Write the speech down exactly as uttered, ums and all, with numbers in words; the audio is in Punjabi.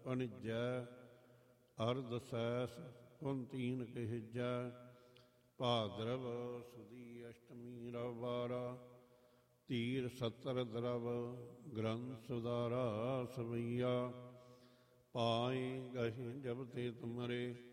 ਅਨਿਜੈ ਅਰਧ ਸੈਸ ਪੁਨ ਤੀਨ ਕਹਿਜੈ ਭਾਦਰਵ ਸੁਦੀ ਅਸ਼ਟਮੀ ਰਵ ਬਾਰਾ ਧੀਰ ਸਤਰ ਦਰਵ ਗ੍ਰੰਥ ਸੁਦਾਰਾ ਸਵਈਆ ਪਾਏ ਗਹਿ ਜਬ ਤੇ ਤੁਮਰੇ